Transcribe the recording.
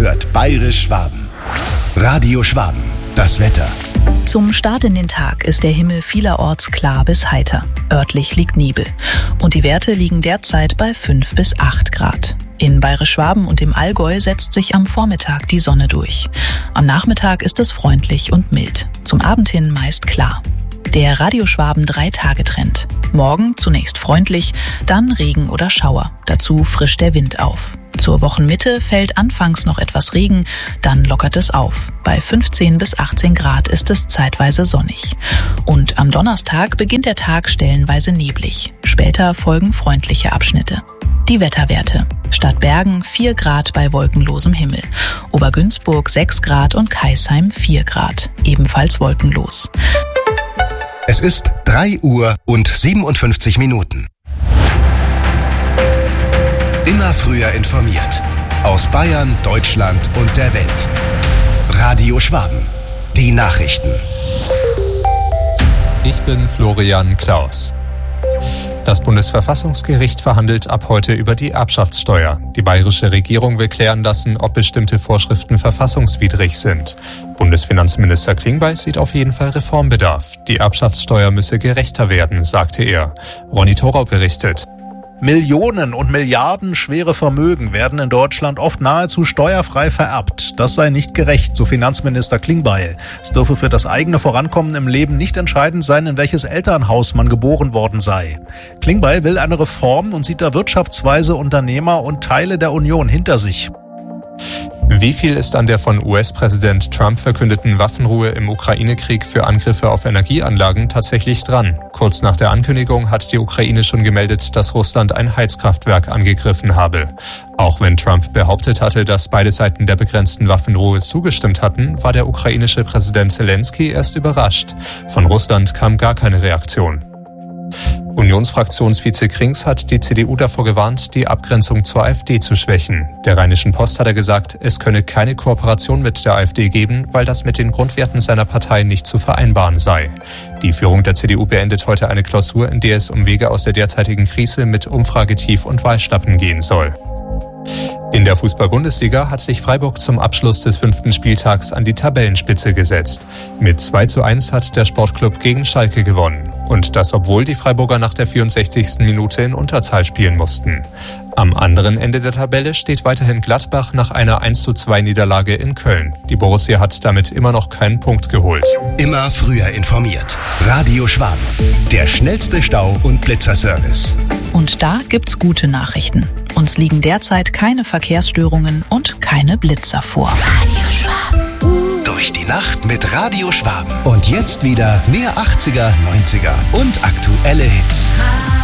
hört Bayerisch Schwaben. Radio Schwaben, das Wetter. Zum Start in den Tag ist der Himmel vielerorts klar bis heiter. Örtlich liegt Nebel. Und die Werte liegen derzeit bei 5 bis 8 Grad. In Bayerisch Schwaben und im Allgäu setzt sich am Vormittag die Sonne durch. Am Nachmittag ist es freundlich und mild. Zum Abend hin meist klar. Der Radio Schwaben 3-Tage-Trend. Morgen zunächst freundlich, dann Regen oder Schauer. Dazu frischt der Wind auf. Zur Wochenmitte fällt anfangs noch etwas Regen, dann lockert es auf. Bei 15 bis 18 Grad ist es zeitweise sonnig. Und am Donnerstag beginnt der Tag stellenweise neblig. Später folgen freundliche Abschnitte. Die Wetterwerte. Stadt Bergen 4 Grad bei wolkenlosem Himmel. Obergünzburg 6 Grad und Kaisheim 4 Grad. Ebenfalls wolkenlos. Es ist 3 Uhr und 57 Minuten. Immer früher informiert. Aus Bayern, Deutschland und der Welt. Radio Schwaben. Die Nachrichten. Ich bin Florian Klaus. Das Bundesverfassungsgericht verhandelt ab heute über die Erbschaftssteuer. Die bayerische Regierung will klären lassen, ob bestimmte Vorschriften verfassungswidrig sind. Bundesfinanzminister Klingbeil sieht auf jeden Fall Reformbedarf. Die Erbschaftssteuer müsse gerechter werden, sagte er. Ronny Thorau berichtet. Millionen und Milliarden schwere Vermögen werden in Deutschland oft nahezu steuerfrei vererbt. Das sei nicht gerecht, so Finanzminister Klingbeil. Es dürfe für das eigene Vorankommen im Leben nicht entscheidend sein, in welches Elternhaus man geboren worden sei. Klingbeil will eine Reform und sieht da Wirtschaftsweise, Unternehmer und Teile der Union hinter sich. Wie viel ist an der von US-Präsident Trump verkündeten Waffenruhe im Ukraine-Krieg für Angriffe auf Energieanlagen tatsächlich dran? Kurz nach der Ankündigung hat die Ukraine schon gemeldet, dass Russland ein Heizkraftwerk angegriffen habe. Auch wenn Trump behauptet hatte, dass beide Seiten der begrenzten Waffenruhe zugestimmt hatten, war der ukrainische Präsident Zelensky erst überrascht. Von Russland kam gar keine Reaktion. Unionsfraktionsvize Krings hat die CDU davor gewarnt, die Abgrenzung zur AfD zu schwächen. Der Rheinischen Post hat er gesagt, es könne keine Kooperation mit der AfD geben, weil das mit den Grundwerten seiner Partei nicht zu vereinbaren sei. Die Führung der CDU beendet heute eine Klausur, in der es um Wege aus der derzeitigen Krise mit Umfragetief und Wahlschlappen gehen soll. In der Fußball-Bundesliga hat sich Freiburg zum Abschluss des 5. Spieltags an die Tabellenspitze gesetzt. Mit 2:1 hat der Sportclub gegen Schalke gewonnen. Und das, obwohl die Freiburger nach der 64. Minute in Unterzahl spielen mussten. Am anderen Ende der Tabelle steht weiterhin Gladbach nach einer 1:2-Niederlage in Köln. Die Borussia hat damit immer noch keinen Punkt geholt. Immer früher informiert. Radio Schwaben. Der schnellste Stau- und Blitzerservice. Und da gibt's gute Nachrichten. Uns liegen derzeit keine Verkehrsstörungen und keine Blitzer vor. Radio Schwaben. Durch die Nacht mit Radio Schwaben. Und jetzt wieder mehr 80er, 90er und aktuelle Hits.